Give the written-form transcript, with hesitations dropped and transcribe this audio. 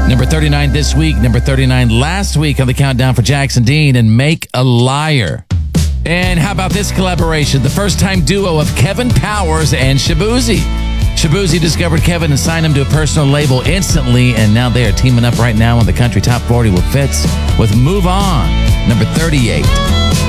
Number 39 this week, number 39 last week on the countdown for Jackson Dean and Make a Liar. And how about this collaboration? The first-time duo of Kevin Powers and Shaboozey. Shaboozey discovered Kevin and signed him to a personal label instantly, and now they are teaming up right now on the Country Top 40 with Fitz with Move On, number 38.